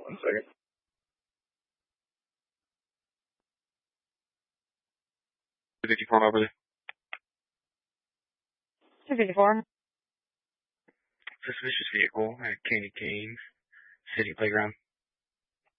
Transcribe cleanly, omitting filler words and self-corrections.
One second. 54 over there. 254. Suspicious vehicle at Candy Canes City Playground.